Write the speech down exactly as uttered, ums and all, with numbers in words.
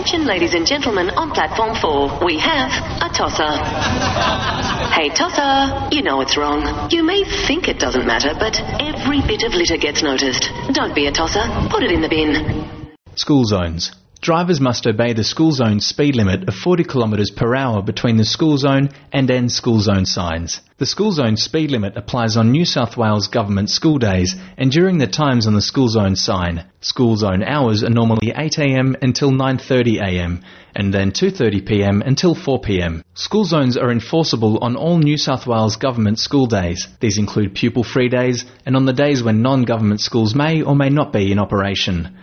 Attention, ladies and gentlemen, on platform four, we have a tosser. Hey, tosser, you know it's wrong. You may think it doesn't matter, but every bit of litter gets noticed. Don't be a tosser. Put it in the bin. School zones. Drivers must obey the school zone speed limit of forty kilometres per hour between the school zone and end school zone signs. The school zone speed limit applies on New South Wales government school days and during the times on the school zone sign. School zone hours are normally eight a m until nine thirty a m and then two thirty p m until four p m. School zones are enforceable on all New South Wales government school days. These include pupil-free days and on the days when non-government schools may or may not be in operation.